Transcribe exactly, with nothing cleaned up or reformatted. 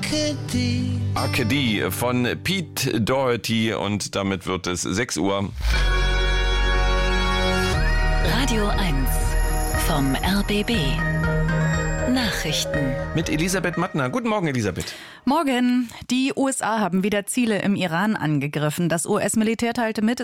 Arcady von Pete Doherty und damit wird es sechs Uhr. Radio eins vom R B B. Nachrichten. Mit Elisabeth Mattner. Guten Morgen, Elisabeth. Morgen. Die U S A haben wieder Ziele im Iran angegriffen. Das U S-Militär teilte mit,